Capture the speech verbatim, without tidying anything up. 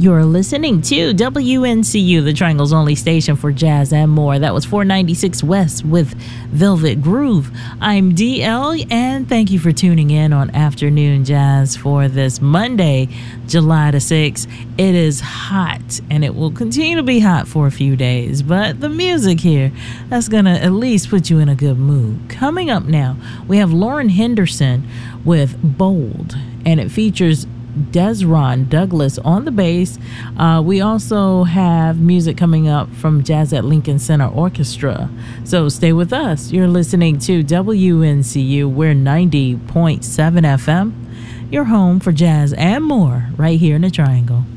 You're listening to W N C U, the Triangle's only station for jazz and more. That was four ninety-six West with Velvet Groove. I'm D L, and thank you for tuning in on Afternoon Jazz for this Monday, July the sixth. It is hot, and it will continue to be hot for a few days, but the music here, that's going to at least put you in a good mood. Coming up now, we have Lauren Henderson with Bold, and it features Desron Douglas on the bass. Uh, we also have music coming up from Jazz at Lincoln Center Orchestra. So stay with us. You're listening to W N C U. We're ninety point seven F M. Your home for jazz and more right here in the Triangle.